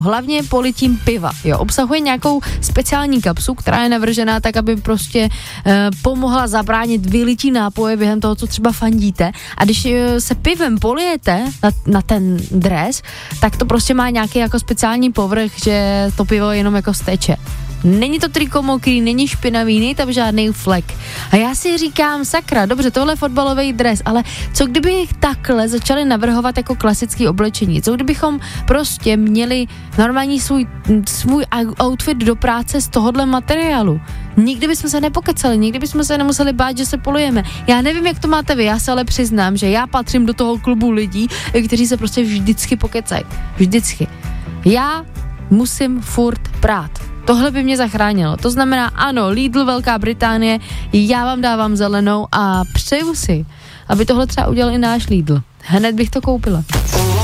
hlavně politím piva, jo, obsahuje nějakou speciální kapsu, která je navržená tak, aby prostě pomohla zabránit vylití nápoje během toho, co třeba fandíte, a když se pivem polijete na ten dres, tak to prostě má nějaký jako speciální povrch, že to pivo jenom jako steče. Není to triko mokrý, není špinavý, není tam žádný flek. A já si říkám, sakra, dobře, tohle je fotbalový dres, ale co kdyby takhle začali navrhovat jako klasický oblečení? Co kdybychom prostě měli normální svůj outfit do práce z tohohle materiálu? Nikdy bychom se nepokecali, nikdy bychom se nemuseli bát, že se polujeme. Já nevím, jak to máte vy, já se ale přiznám, že já patřím do toho klubu lidí, kteří se prostě vždycky pokecají. Vždycky. Já musím furt prát. Tohle by mě zachránilo. To znamená, ano, Lidl, Velká Británie, já vám dávám zelenou a přeju si, aby tohle třeba udělal i náš Lidl. Hned bych to koupila.